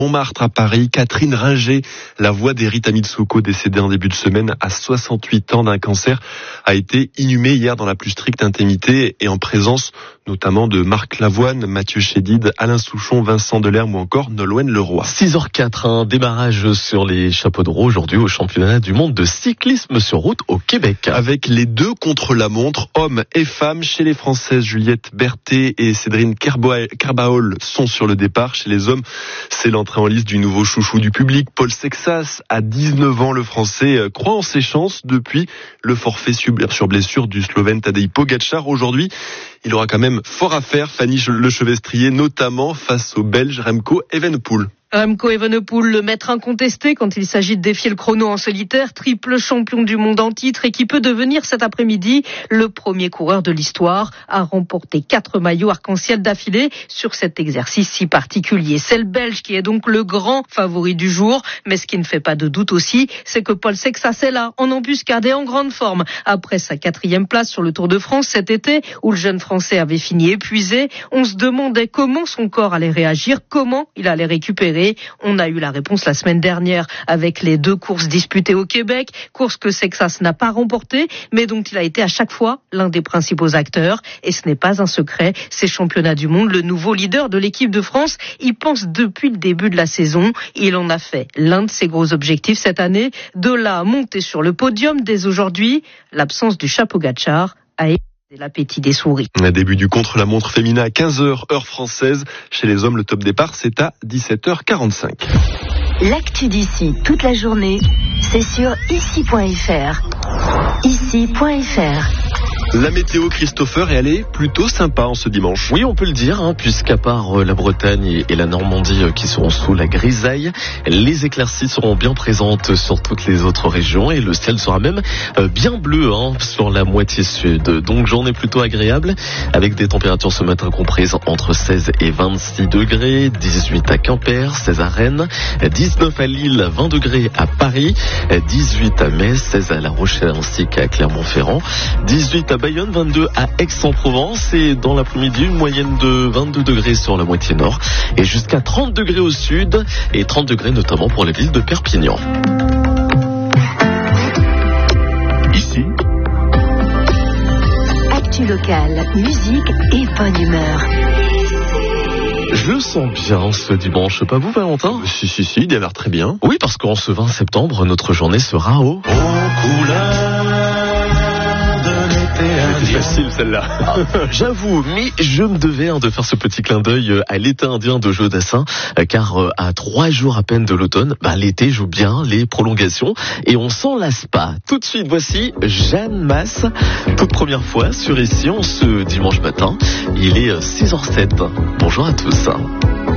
Montmartre à Paris, Catherine Ringer, la voix d'Erita Mitsuko, décédée en début de semaine à 68 ans d'un cancer, a été inhumée hier dans la plus stricte intimité et en présence notamment de Marc Lavoine, Mathieu Chédid, Alain Souchon, Vincent Delerme ou encore Nolwenn Leroy. 6h04, un démarrage sur les chapeaux de roue aujourd'hui au championnat du monde de cyclisme sur route au Québec. Avec les deux contre-la-montre, hommes et femmes, chez les Françaises, Juliette Berthet et Cédrine Kerbaol sont sur le départ. Chez les hommes, c'est l'entrée en liste du nouveau chouchou du public, Paul Sexas. À 19 ans, le Français croit en ses chances depuis le forfait sur blessure du Slovène Tadej Pogačar. Aujourd'hui, il aura quand même fort à faire, Fanny Lechevestrier, notamment face au Belge Remco Evenepoel. Remco Evenepoel, le maître incontesté quand il s'agit de défier le chrono en solitaire, triple champion du monde en titre et qui peut devenir cet après-midi le premier coureur de l'histoire à remporter 4 maillots arc-en-ciel d'affilée sur cet exercice si particulier. C'est le Belge qui est donc le grand favori du jour, mais ce qui ne fait pas de doute aussi, c'est que Paul Sexas est là, en embuscade et en grande forme. Après sa 4e place sur le Tour de France cet été, où le jeune Français avait fini épuisé, on se demandait comment son corps allait réagir, comment il allait récupérer. On a eu la réponse la semaine dernière avec les 2 courses disputées au Québec, courses que Sexas n'a pas remportées, mais dont il a été à chaque fois l'un des principaux acteurs. Et ce n'est pas un secret, ces championnats du monde, le nouveau leader de l'équipe de France y pense depuis le début de la saison. Il en a fait l'un de ses gros objectifs cette année, de là à monter sur le podium dès aujourd'hui. L'absence du chat Pogačar a c'est l'appétit des souris. Un début du contre-la-montre féminin à 15h, heure française. Chez les hommes, le top départ, c'est à 17h45. L'actu d'ici toute la journée, c'est sur ici.fr. Ici.fr. La météo, Christopher, et elle est plutôt sympa en ce dimanche. Oui, on peut le dire, puisqu'à part la Bretagne et la Normandie qui seront sous la grisaille, les éclaircies seront bien présentes sur toutes les autres régions et le ciel sera même bien bleu sur la moitié sud. Donc journée plutôt agréable avec des températures ce matin comprises entre 16 et 26 degrés, 18 à Quimper, 16 à Rennes, 19 à Lille, 20 degrés à Paris, 18 à Metz, 16 à La Rochelle ainsi qu'à Clermont-Ferrand, 18 à Bayonne, 22 à Aix-en-Provence et dans l'après-midi une moyenne de 22 degrés sur la moitié nord et jusqu'à 30 degrés au sud et 30 degrés notamment pour la ville de Perpignan. Ici, Actu locale, musique et bonne humeur. Je le sens bien ce dimanche, pas vous Valentin ? Si, il a l'air très bien. Oui, parce qu'en ce 20 septembre, notre journée sera aux couleurs de l'été. C'est facile celle-là. J'avoue, mais je me devais de faire ce petit clin d'œil à l'été indien de Joe Dassin, car à 3 jours à peine de l'automne, l'été joue bien les prolongations et on s'en lasse pas. Tout de suite, voici Jeanne Masse, toute première fois sur Ici, ce dimanche matin. Il est 6h07. Bonjour à tous.